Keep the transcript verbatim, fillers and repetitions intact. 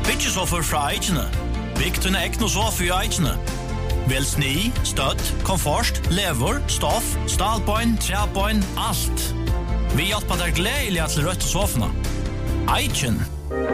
Byggesoffer fra Eikene. Bygg til ekne sofa i Eikene. Vel sni, støtt, komfort, lever, stoff, stalbøyn, trebøyn, alt. Vi hjelper deg gledelig til rødt sofene. Eiken.